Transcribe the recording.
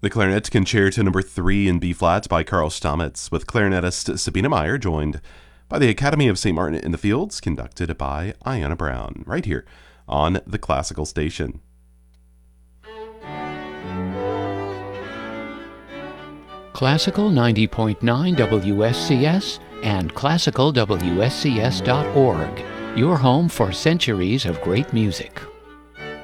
The Clarinet Concerto No. 3 in B-flat by Karl Stamitz, with clarinetist Sabina Meyer, joined by the Academy of St. Martin in the Fields, conducted by Ayanna Brown, right here on the Classical Station. Classical 90.9 WSCS and classicalwscs.org, your home for centuries of great music.